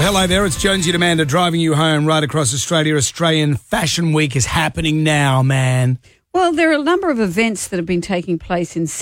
Hello there, it's Jonesy and Amanda driving you home right across Australia. Australian Fashion Week is happening now, man. Well, there are a number of events that have been taking place in